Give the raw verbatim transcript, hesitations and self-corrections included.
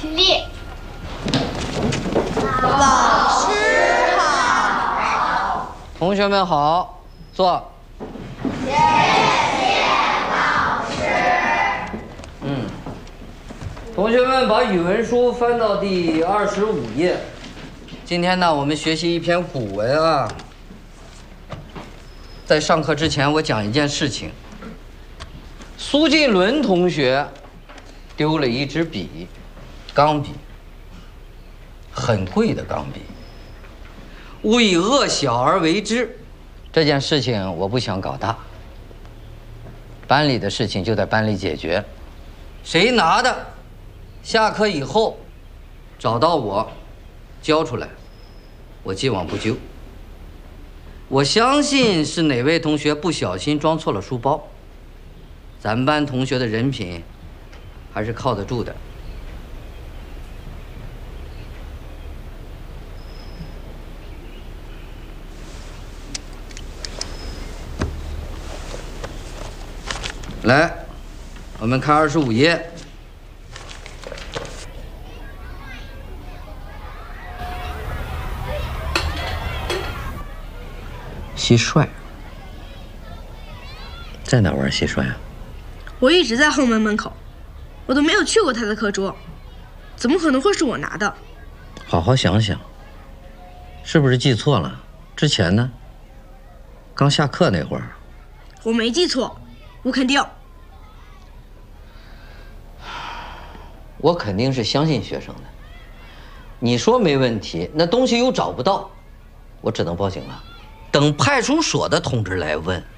起立。 老师好。 同学们好，坐。 谢谢老师。 嗯，同学们把语文书翻到第二十五页。今天呢，我们学习一篇古文啊。在上课之前，我讲一件事情。苏晋伦同学丢了一支笔，钢笔，很贵的钢笔。勿以恶小而为之，这件事情我不想搞大。班里的事情就在班里解决，谁拿的，下课以后找到我，交出来，我既往不咎。我相信是哪位同学不小心装错了书包，咱班同学的人品还是靠得住的。来，我们看二十五页。蟋蟀在哪玩蟋蟀啊？ 我一直在后门门口，我都没有去过他的课桌，怎么可能会是我拿的？ 好好想想，是不是记错了？之前呢？刚下课那会儿。 我没记错，我肯定。 我肯定是相信学生的。你说没问题，那东西又找不到，我只能报警了。等派出所的同志来问。